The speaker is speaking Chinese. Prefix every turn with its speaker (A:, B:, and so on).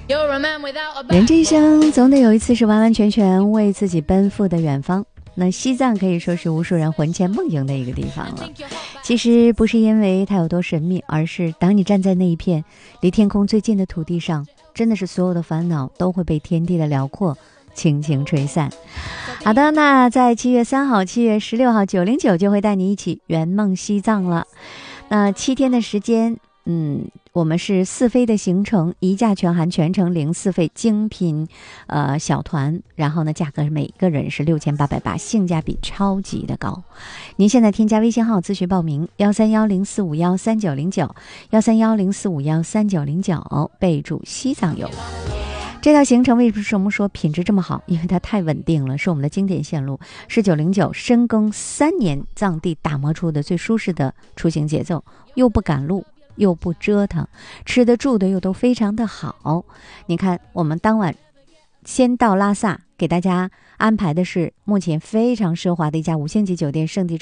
A: 人这一生总得有一次是完完全全为自己奔赴的远方，那西藏可以说是无数人魂牵梦萦的一个地方了。其实不是因为它有多神秘，而是当你站在那一片离天空最近的土地上，真的是所有的烦恼都会被天地的辽阔轻轻吹散。好的，那在7月3号、7月16号909就会带你一起圆梦西藏了。那7天的时间，我们是4飞的行程，1价全含，全程零4费，精品小团，然后呢价格每个人是6880，性价比超级的高。您现在添加微信号咨询报名13104513909，13104513909，备注西藏游。这条行程为什么说品质这么好？因为它太稳定了，是我们的经典线路，是909深耕3年藏地打磨出的最舒适的出行节奏，又不赶路又不折腾，吃的住的又都非常的好。你看我们当晚先到拉萨，给大家安排的是目前非常奢华的一家5星级酒店圣地